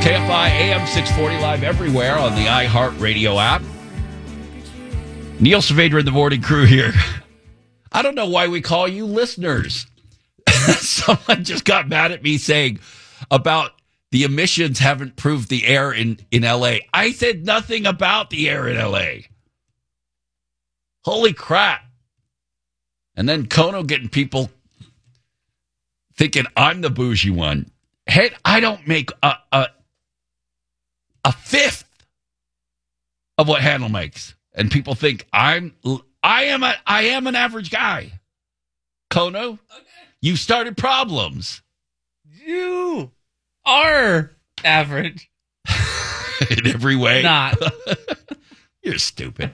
KFI AM 640 live everywhere on the iHeartRadio app. Neil Saavedra and the morning crew here. I don't know why we call you listeners. Someone just got mad at me saying about the emissions haven't improved the air in L.A. I said nothing about the air in L.A. Holy crap. And then Kono getting people thinking I'm the bougie one. Hey, I don't make a fifth of what Handel makes. And people think I am an average guy. Kono, okay. You started problems. You are average. In every way. Not. You're stupid.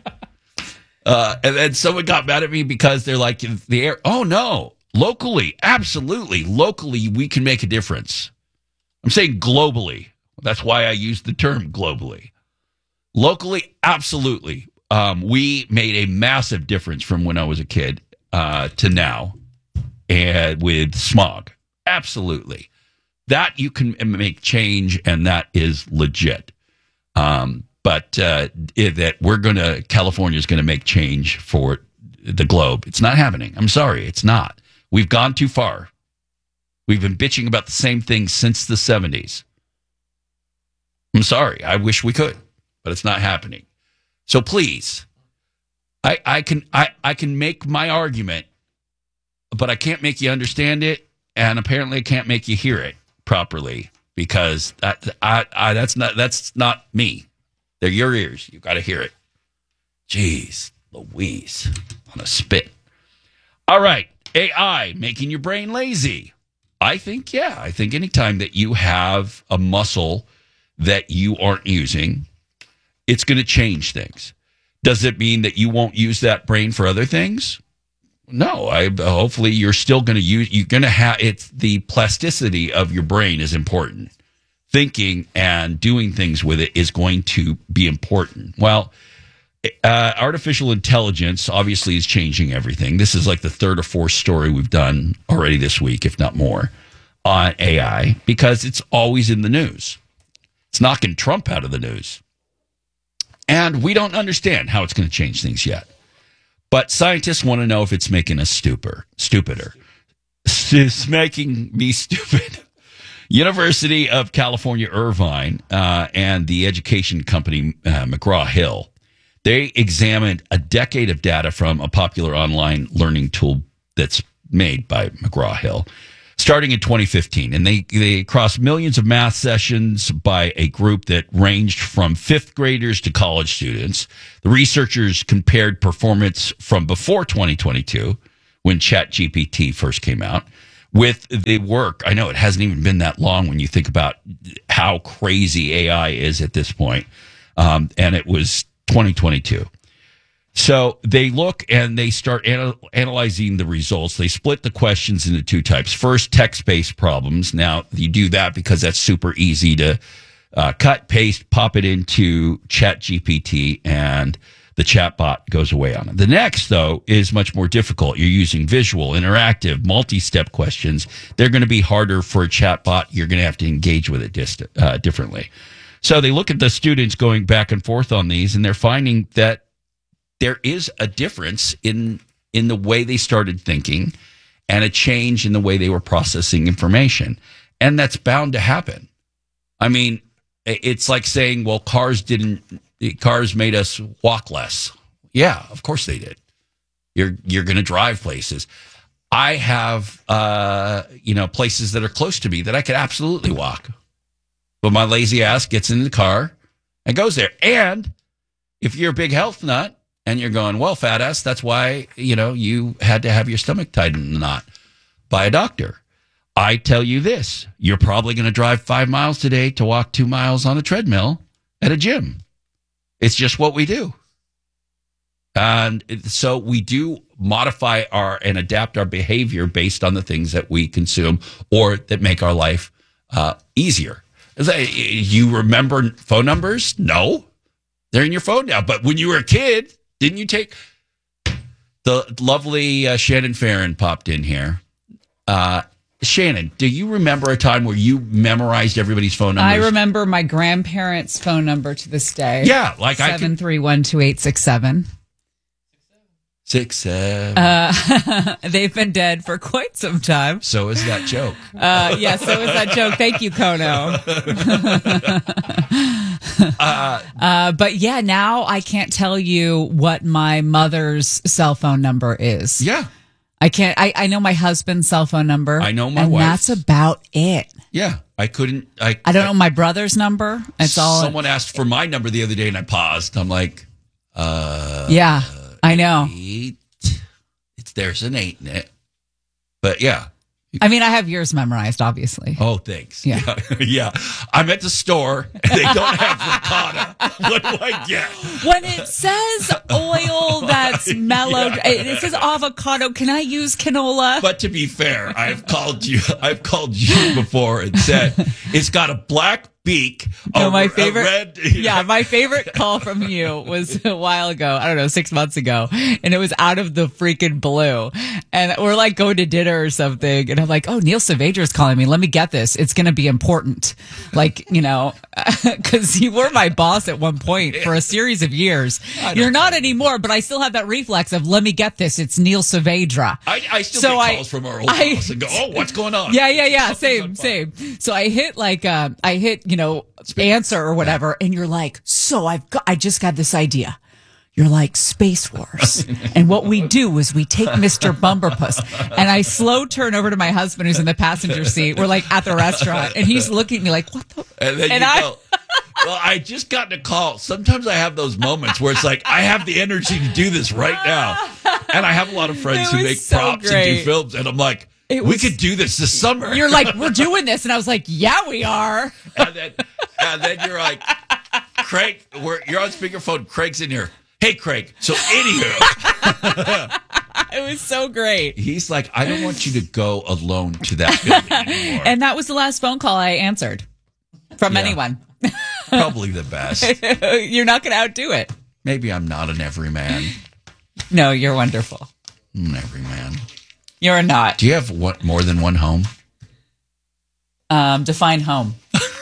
And then someone got mad at me because they're like, the air. Oh, no. Locally, absolutely. Locally, we can make a difference. I'm saying globally. That's why I use the term globally. Locally, absolutely. We made a massive difference from when I was a kid to now, and with smog. Absolutely. That you can make change, and that is legit. But that California's going to make change for the globe. It's not happening. I'm sorry. It's not. We've gone too far. We've been bitching about the same thing since the 70s. I'm sorry. I wish we could, but it's not happening. So please, I can make my argument, but I can't make you understand it, and apparently I can't make you hear it properly because that's not me. They're your ears. You've got to hear it. Jeez Louise on a spit. All right. AI making your brain lazy. I think anytime that you have a muscle that you aren't using, it's going to change things. Does it mean that you won't use that brain for other things? No. Hopefully you're still going to use, you're going to have, it's the plasticity of your brain is important. Thinking and doing things with it is going to be important. Well, artificial intelligence obviously is changing everything. This is like the third or fourth story we've done already this week, if not more, on AI, because it's always in the news. It's knocking Trump out of the news. And we don't understand how it's going to change things yet. But scientists want to know if it's making us stupider. It's making me stupid. University of California, Irvine, and the education company McGraw-Hill, they examined a decade of data from a popular online learning tool that's made by McGraw-Hill, starting in 2015. And they crossed millions of math sessions by a group that ranged from fifth graders to college students. The researchers compared performance from before 2022, when ChatGPT first came out, with the work. I know it hasn't even been that long when you think about how crazy AI is at this point. And it was 2022. So they look and they start analyzing the results. They split the questions into two types. First, text-based problems. Now, you do that because that's super easy to cut, paste, pop it into ChatGPT, and the chatbot goes away on it. The next, though, is much more difficult. You're using visual, interactive, multi-step questions. They're going to be harder for a chatbot. You're going to have to engage with it differently. So they look at the students going back and forth on these, and they're finding that there is a difference in the way they started thinking and a change in the way they were processing information. And that's bound to happen. I mean, it's like saying, well, cars made us walk less. Yeah, of course they did. You're going to drive places. I have, places that are close to me that I could absolutely walk. But my lazy ass gets in the car and goes there. And if you're a big health nut and you're going, well, fat ass, that's why, you had to have your stomach tied in a knot by a doctor. I tell you this, you're probably going to drive 5 miles today to walk 2 miles on a treadmill at a gym. It's just what we do. And so we do modify and adapt our behavior based on the things that we consume or that make our life easier. You remember phone numbers? No. They're in your phone now. But when you were a kid, didn't you take... The lovely Shannon Farron popped in here. Shannon, do you remember a time where you memorized everybody's phone numbers? I remember my grandparents' phone number to this day. Yeah, like 7312867. 6-7. They've been dead for quite some time. So is that joke. Yeah, so is that joke. Thank you, Kono. But yeah, now I can't tell you what my mother's cell phone number is. Yeah. I can't. I know my husband's cell phone number. I know my and wife's. that's about it. Yeah. I couldn't. I don't know my brother's number. It's all. Someone asked for my number the other day and I paused. I'm like, yeah, I know. 8. There's an 8 in it. But yeah. I mean, I have yours memorized, obviously. Oh, thanks. Yeah. Yeah. I'm at the store and they don't have ricotta. What do I get? When it says oil that's mellowed, it says avocado. Can I use canola? But to be fair, I've called you before and said it's got a black beak. My favorite. Red, yeah, my favorite call from you was a while ago. I don't know, 6 months ago, and it was out of the freaking blue. And we're like going to dinner or something, and I'm like, "Oh, Neil Savager's calling me. Let me get this. It's going to be important." Like, because you were my boss at one point for a series of years. You're not anymore, but I still have that reflex of let me get this. It's Neil Savager. I still get calls from our old boss and go, "Oh, what's going on?" Yeah. Same. So I hit answer or whatever, and you're like, "So I just got this idea." You're like, Space Wars. And what we do is we take Mr. Bumberpuss. And I slow turn over to my husband who's in the passenger seat. We're like at the restaurant. And he's looking at me like, what the? And then go, well, I just got a call. Sometimes I have those moments where it's like, I have the energy to do this right now. And I have a lot of friends who make props and do films. And I'm like, we could do this summer. You're like, we're doing this. And I was like, yeah, we are. And then you're like, Craig, you're on speakerphone. Craig's in here. Hey, Craig. So anywho. It was so great. He's like, I don't want you to go alone to that building anymore. And that was the last phone call I answered from anyone. Probably the best. You're not going to outdo it. Maybe I'm not an everyman. No, you're wonderful. I'm an everyman. You're not. Do you have more than one home? Define home.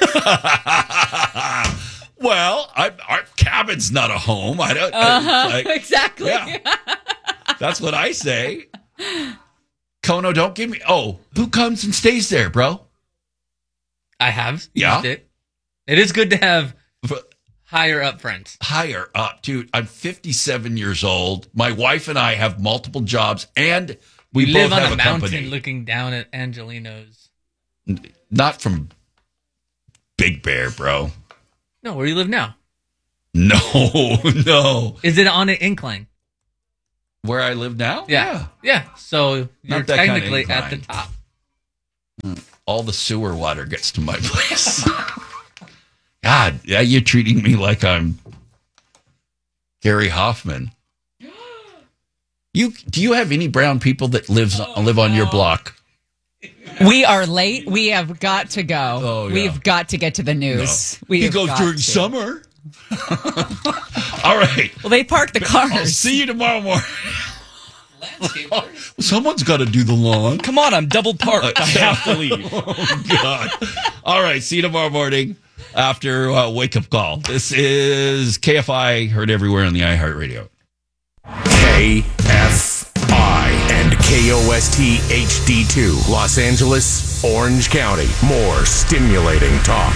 Well, our cabin's not a home. I don't. Exactly. Yeah, that's what I say. Kono, don't give me. Oh, who comes and stays there, bro? I have. Yeah. Used it. It is good to have higher up friends. Higher up, dude. I'm 57 years old. My wife and I have multiple jobs, and we both live on have a a mountain company. looking down at Angelino's. Not from Big Bear, bro. No, where you live now? No. Is it on an incline? Where I live now? Yeah. So you're Not that kind of technically at the incline. top. All the sewer water gets to my place. God, yeah, you're treating me like I'm Gary Hoffman. Do you have any brown people that live on your block? We are late. We have got to go. Oh, yeah. We've got to get to the news. No. He goes during summer. All right. Well, they park the cars. I'll see you tomorrow morning. Someone's got to do the lawn. Come on, I'm double parked. I have to leave. Oh, God. All right. See you tomorrow morning after Wake Up Call. This is KFI, heard everywhere on the iHeartRadio. KFI and KOST HD2, Los Angeles, Orange County. More stimulating talk.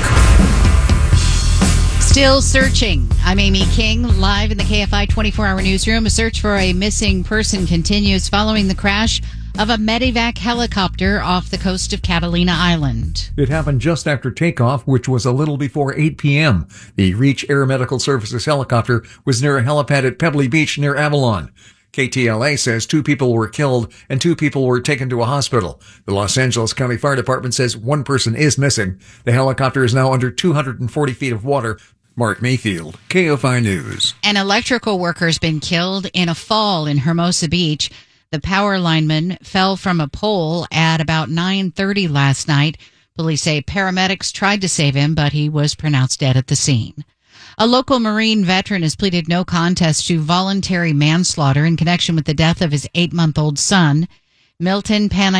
Still searching. I'm Amy King, live in the KFI 24-hour newsroom. A search for a missing person continues following the crash of a Medivac helicopter off the coast of Catalina Island. It happened just after takeoff, which was a little before 8 p.m. The Reach Air Medical Services helicopter was near a helipad at Pebbly Beach near Avalon. KTLA says 2 people were killed and 2 people were taken to a hospital. The Los Angeles County Fire Department says 1 person is missing. The helicopter is now under 240 feet of water. Mark Mayfield, KFI News. An electrical worker's been killed in a fall in Hermosa Beach. The power lineman fell from a pole at about 9:30 last night. Police say paramedics tried to save him, but he was pronounced dead at the scene. A local Marine veteran has pleaded no contest to voluntary manslaughter in connection with the death of his 8-month-old son. Milton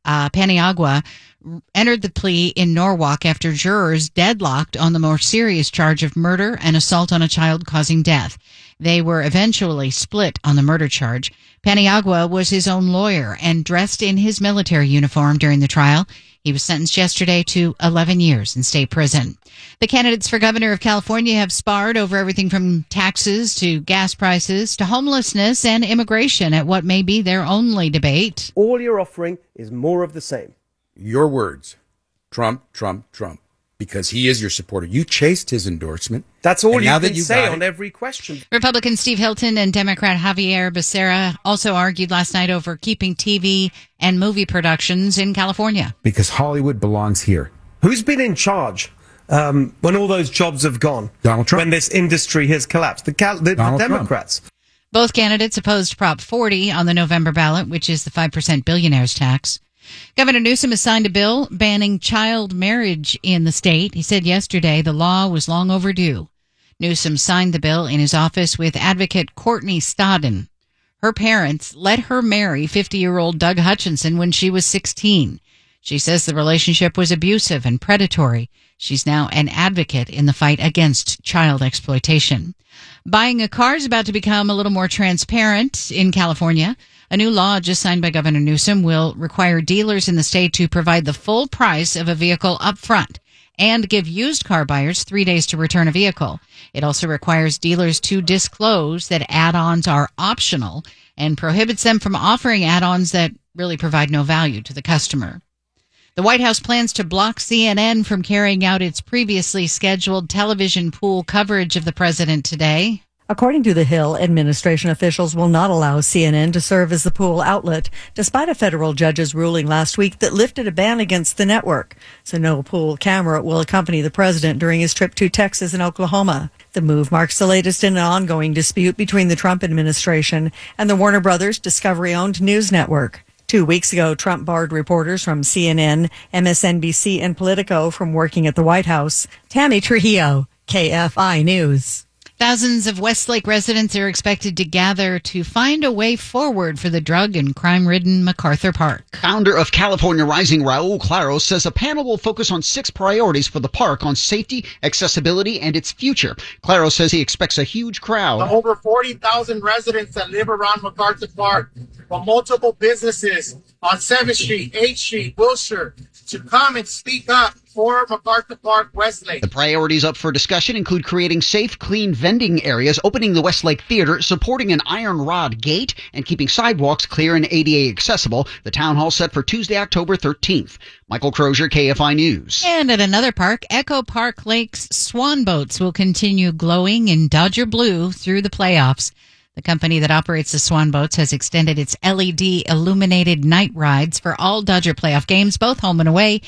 Paniagua, entered the plea in Norwalk after jurors deadlocked on the more serious charge of murder and assault on a child causing death. They were eventually split on the murder charge. Paniagua was his own lawyer and dressed in his military uniform during the trial. He was sentenced yesterday to 11 years in state prison. The candidates for governor of California have sparred over everything from taxes to gas prices to homelessness and immigration at what may be their only debate. All you're offering is more of the same. Your words, Trump, Trump, Trump, because he is your supporter. You chased his endorsement. That's all you can you say on every question. Republican Steve Hilton and Democrat Javier Becerra also argued last night over keeping TV and movie productions in California. Because Hollywood belongs here. Who's been in charge when all those jobs have gone? Donald Trump. When this industry has collapsed? The Democrats. Trump. Both candidates opposed Prop 40 on the November ballot, which is the 5% billionaire's tax. Governor Newsom has signed a bill banning child marriage in the state. He said yesterday the law was long overdue. Newsom signed the bill in his office with advocate Courtney Stodden. Her parents let her marry 50-year-old Doug Hutchinson when she was 16. She says the relationship was abusive and predatory. She's now an advocate in the fight against child exploitation. Buying a car is about to become a little more transparent in California. A new law just signed by Governor Newsom will require dealers in the state to provide the full price of a vehicle up front and give used car buyers 3 days to return a vehicle. It also requires dealers to disclose that add-ons are optional and prohibits them from offering add-ons that really provide no value to the customer. The White House plans to block CNN from carrying out its previously scheduled television pool coverage of the president today. According to The Hill, administration officials will not allow CNN to serve as the pool outlet, despite a federal judge's ruling last week that lifted a ban against the network. So no pool camera will accompany the president during his trip to Texas and Oklahoma. The move marks the latest in an ongoing dispute between the Trump administration and the Warner Brothers Discovery-owned news network. 2 weeks ago, Trump barred reporters from CNN, MSNBC, and Politico from working at the White House. Tammy Trujillo, KFI News. Thousands of Westlake residents are expected to gather to find a way forward for the drug and crime-ridden MacArthur Park. Founder of California Rising, Raul Claro, says a panel will focus on 6 priorities for the park on safety, accessibility, and its future. Claro says he expects a huge crowd. The over 40,000 residents that live around MacArthur Park, from multiple businesses on 7th Street, 8th Street, Wilshire, to come and speak up for MacArthur Park, Westlake. The priorities up for discussion include creating safe, clean vending areas, opening the Westlake Theater, supporting an iron rod gate, and keeping sidewalks clear and ADA accessible. The town hall set for Tuesday, October 13th. Michael Crozier, KFI News. And at another park, Echo Park Lake's swan boats will continue glowing in Dodger blue through the playoffs. The company that operates the Swan Boats has extended its LED illuminated night rides for all Dodger playoff games, both home and away.